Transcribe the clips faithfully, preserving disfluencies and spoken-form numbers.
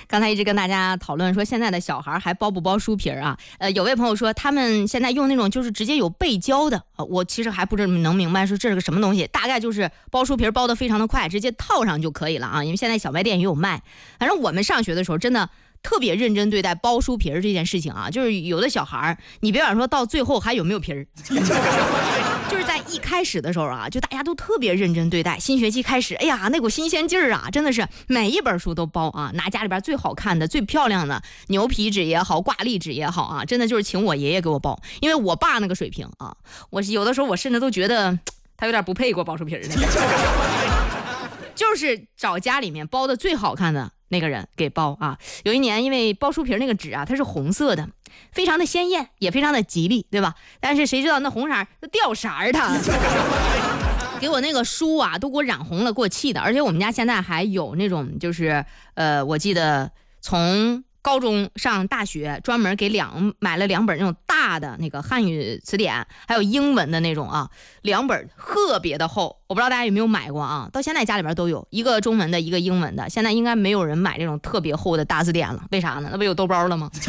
刚才一直跟大家讨论说，现在的小孩还包不包书皮啊？呃，有位朋友说他们现在用那种就是直接有背胶的，呃、我其实还不能明白说这是个什么东西，大概就是包书皮包得非常的快，直接套上就可以了啊。因为现在小卖店也有卖，反正我们上学的时候真的特别认真对待包书皮这件事情啊，就是有的小孩你别管说到最后还有没有皮儿，就是在一开始的时候啊，就大家都特别认真对待。新学期开始，哎呀，那股新鲜劲儿啊，真的是每一本书都包啊，拿家里边最好看的、最漂亮的牛皮纸也好、挂历纸也好啊，真的就是请我爷爷给我包，因为我爸那个水平啊，我有的时候我甚至都觉得他有点不配给我包书皮的，就是找家里面包的最好看的那个人给包啊。有一年因为包书皮那个纸啊，它是红色的，非常的鲜艳，也非常的吉利，对吧？但是谁知道那红色掉色儿它给我那个书啊都给我染红了，给我气的。而且我们家现在还有那种就是呃我记得从高中上大学专门给两买了两本那种大的那个汉语词典，还有英文的那种啊，两本特别的厚，我不知道大家有没有买过啊？到现在家里边都有，一个中文的，一个英文的。现在应该没有人买这种特别厚的大字典了，为啥呢？那不有兜包了吗？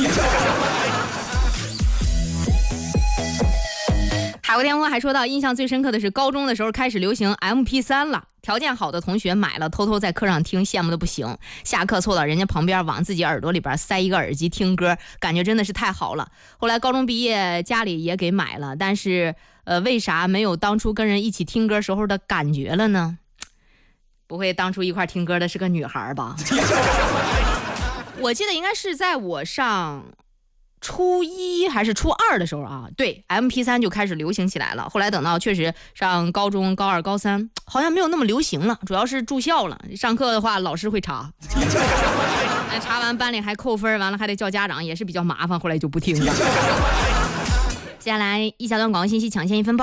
海阔天空还说到，印象最深刻的是高中的时候开始流行 M P 三 了，条件好的同学买了，偷偷在课上听，羡慕的不行。下课凑到人家旁边，往自己耳朵里边塞一个耳机听歌，感觉真的是太好了。后来高中毕业，家里也给买了，但是呃，为啥没有当初跟人一起听歌时候的感觉了呢？不会当初一块听歌的是个女孩吧？我记得应该是在我上初一还是初二的时候啊，对 M P 三 就开始流行起来了。后来等到确实上高中高二高三好像没有那么流行了，主要是住校了，上课的话老师会查查完班里还扣分，完了还得叫家长，也是比较麻烦，后来就不听了。接下来一小段广告信息抢先一分报。